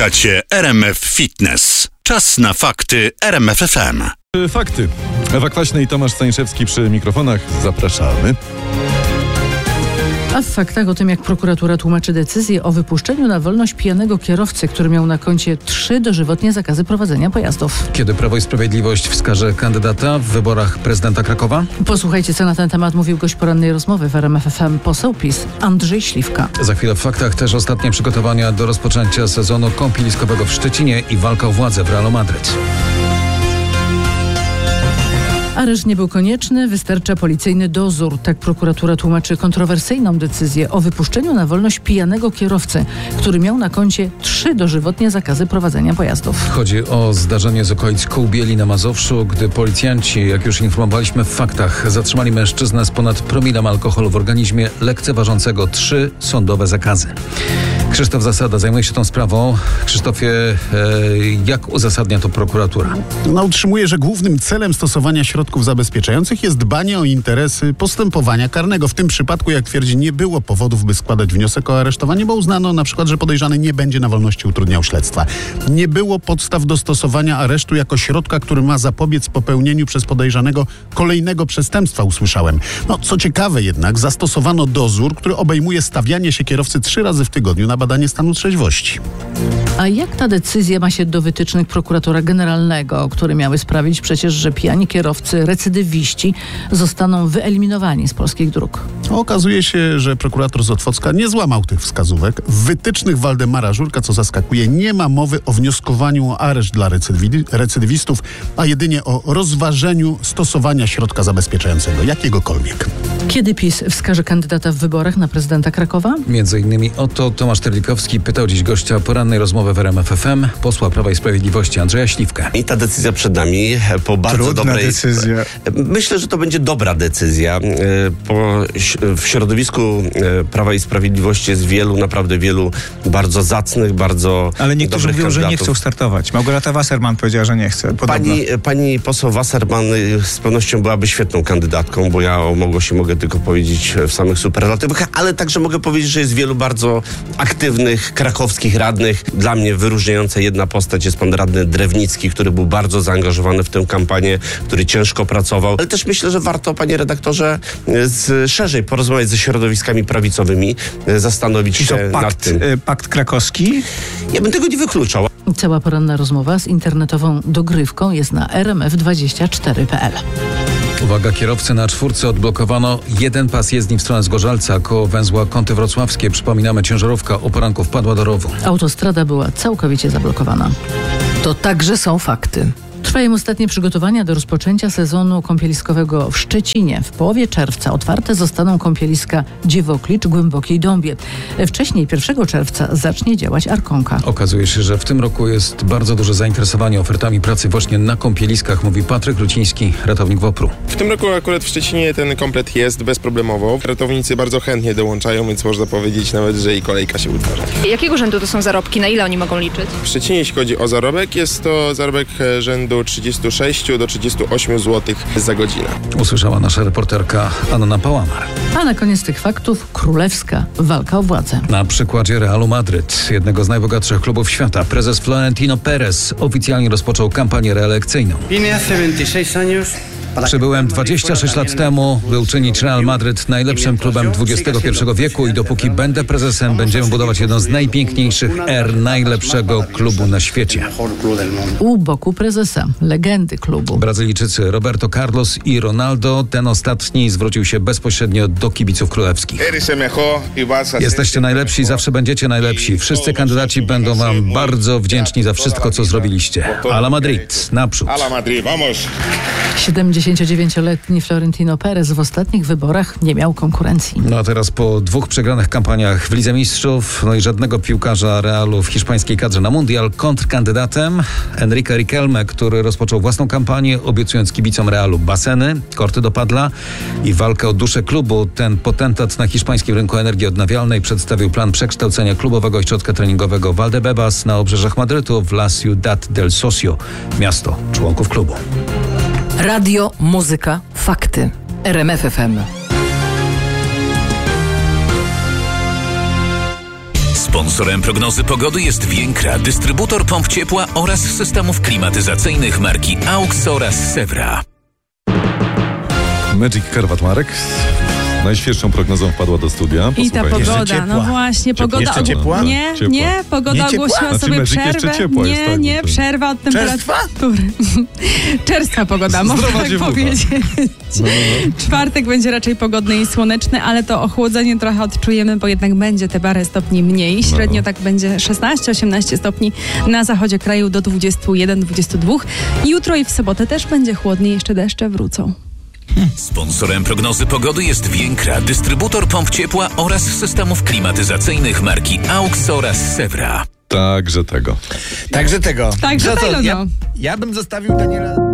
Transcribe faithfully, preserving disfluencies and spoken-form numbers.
Słuchacie R M F Fitness. Czas na fakty R M F F M. Fakty. Ewa Kwaśny i Tomasz Stańszewski przy mikrofonach. Zapraszamy. A w faktach o tym, jak prokuratura tłumaczy decyzję o wypuszczeniu na wolność pijanego kierowcy, który miał na koncie trzy dożywotnie zakazy prowadzenia pojazdów. Kiedy Prawo i Sprawiedliwość wskaże kandydata w wyborach prezydenta Krakowa? Posłuchajcie, co na ten temat mówił gość porannej rozmowy w R M F F M, poseł PiS Andrzej Śliwka. Za chwilę w faktach też ostatnie przygotowania do rozpoczęcia sezonu kąpieliskowego w Szczecinie i walka o władzę w Realu Madryt. Areszt nie był konieczny, wystarcza policyjny dozór. Tak prokuratura tłumaczy kontrowersyjną decyzję o wypuszczeniu na wolność pijanego kierowcy, który miał na koncie trzy dożywotnie zakazy prowadzenia pojazdów. Chodzi o zdarzenie z okolic Kołbieli na Mazowszu, gdy policjanci, jak już informowaliśmy w faktach, zatrzymali mężczyznę z ponad promilem alkoholu w organizmie, lekceważącego trzy sądowe zakazy. Krzysztof Zasada zajmuje się tą sprawą. Krzysztofie, e, jak uzasadnia to prokuratura? No, utrzymuje, że głównym celem stosowania środków zabezpieczających jest dbanie o interesy postępowania karnego. W tym przypadku, jak twierdzi, nie było powodów, by składać wniosek o aresztowanie, bo uznano na przykład, że podejrzany nie będzie na wolności utrudniał śledztwa. Nie było podstaw do stosowania aresztu jako środka, który ma zapobiec popełnieniu przez podejrzanego kolejnego przestępstwa, usłyszałem. No, co ciekawe jednak, zastosowano dozór, który obejmuje stawianie się kierowcy trzy razy w tygodniu na badanie stanu trzeźwości. A jak ta decyzja ma się do wytycznych prokuratora generalnego, które miały sprawić przecież, że pijani kierowcy, recydywiści zostaną wyeliminowani z polskich dróg? Okazuje się, że prokurator z Otwocka nie złamał tych wskazówek. W wytycznych Waldemara Żurka, co zaskakuje, nie ma mowy o wnioskowaniu o areszt dla recydywi- recydywistów, a jedynie o rozważeniu stosowania środka zabezpieczającego, jakiegokolwiek. Kiedy PiS wskaże kandydata w wyborach na prezydenta Krakowa? Między innymi o to Tomasz Terlikowski pytał dziś gościa porannej rozmowy w R M F F M, posła Prawa i Sprawiedliwości Andrzeja Śliwkę. I ta decyzja przed nami po bardzo Trudna dobrej... decyzja. Myślę, że to będzie dobra decyzja. Po, w środowisku Prawa i Sprawiedliwości jest wielu, naprawdę wielu bardzo zacnych, bardzo Ale niektórzy dobrych mówią, że nie kandydatów. chcą startować. Małgorzata Wasserman powiedziała, że nie chce. Pani, pani poseł Wasserman z pewnością byłaby świetną kandydatką, bo ja o Małgosi mogę tylko powiedzieć w samych superlatywach, ale także mogę powiedzieć, że jest wielu bardzo aktywnych krakowskich radnych. Dla mnie wyróżniająca jedna postać jest pan radny Drewnicki, który był bardzo zaangażowany w tę kampanię, który ciężko pracował. Ale też myślę, że warto, panie redaktorze, z, szerzej porozmawiać ze środowiskami prawicowymi, zastanowić Czy to się pakt, nad tym. y, pakt krakowski? Ja bym tego nie wykluczał. Cała poranna rozmowa z internetową dogrywką jest na r m f dwadzieścia cztery kropka p l. Uwaga, kierowcy na czwórce odblokowano jeden pas jezdni w stronę Zgorzelca koło węzła Kąty Wrocławskie. Przypominamy, ciężarówka o poranku wpadła do rowu. Autostrada była całkowicie zablokowana. To także są fakty. Trwają ostatnie przygotowania do rozpoczęcia sezonu kąpieliskowego w Szczecinie. W połowie czerwca otwarte zostaną kąpieliska Dziewoklicz, Głębokiej Dąbie. Wcześniej, pierwszego czerwca, zacznie działać Arkonka. Okazuje się, że w tym roku jest bardzo duże zainteresowanie ofertami pracy właśnie na kąpieliskach, mówi Patryk Luciński, ratownik WOPR-u. W tym roku akurat w Szczecinie ten komplet jest bezproblemowo. Ratownicy bardzo chętnie dołączają, więc można powiedzieć nawet, że i kolejka się utwarza. Jakiego rzędu to są zarobki? Na ile oni mogą liczyć? W Szczecinie, jeśli chodzi o zarobek, jest to zarobek rzędu trzydzieści sześć do trzydziestu ośmiu złotych za godzinę. Usłyszała nasza reporterka Anna Pałamar. A na koniec tych faktów królewska walka o władzę. Na przykładzie Realu Madryt, jednego z najbogatszych klubów świata, prezes Florentino Perez oficjalnie rozpoczął kampanię reelekcyjną. Przybyłem dwadzieścia sześć lat temu, by uczynić Real Madryt najlepszym klubem dwudziestego pierwszego wieku i dopóki będę prezesem, będziemy budować jedną z najpiękniejszych er najlepszego klubu na świecie. U boku prezesa, legendy klubu. Brazylijczycy Roberto Carlos i Ronaldo, ten ostatni zwrócił się bezpośrednio do kibiców królewskich. Jesteście najlepsi, zawsze będziecie najlepsi. Wszyscy kandydaci będą wam bardzo wdzięczni za wszystko, co zrobiliście. Ala Madrid, naprzód. siedemdziesięciodziewięcioletni Florentino Perez w ostatnich wyborach nie miał konkurencji. No a teraz po dwóch przegranych kampaniach w Lidze Mistrzów, no i żadnego piłkarza Realu w hiszpańskiej kadrze na mundial, kontrkandydatem Enrique Riquelme, który rozpoczął własną kampanię, obiecując kibicom Realu baseny, korty do padla i walkę o duszę klubu. Ten potentat na hiszpańskim rynku energii odnawialnej przedstawił plan przekształcenia klubowego ośrodka treningowego Valdebebas na obrzeżach Madrytu w La Ciudad del Socio, miasto członków klubu. Radio, muzyka, fakty. R M F F M. Sponsorem prognozy pogody jest Więkra, dystrybutor pomp ciepła oraz systemów klimatyzacyjnych marki AUX oraz Sewra. Magic Karwat Marek z najświeższą prognozą wpadła do studia. I ta pogoda, no właśnie, pogoda. Jeszcze ciepła? Nie, Ciepła. nie, pogoda Nie ogłosiła znaczy, sobie Magic przerwę. jeszcze ciepła nie, jest, tak, nie, to... przerwa od temperatury. Czerstwa pogoda, można Zdrowa tak dziewucha. powiedzieć. No, no, no. Czwartek będzie raczej pogodny i słoneczny, ale to ochłodzenie trochę odczujemy, bo jednak będzie te parę stopni mniej. Średnio No. tak będzie szesnaście osiemnaście stopni na zachodzie kraju do dwudziestu jeden dwudziestu dwóch. I jutro i w sobotę też będzie chłodniej, jeszcze deszcze wrócą. Sponsorem prognozy pogody jest Więkra, dystrybutor pomp ciepła oraz systemów klimatyzacyjnych marki AUX oraz Sewra. Także tego. Także tego. Także No to tego, no. Ja, ja bym zostawił Daniela...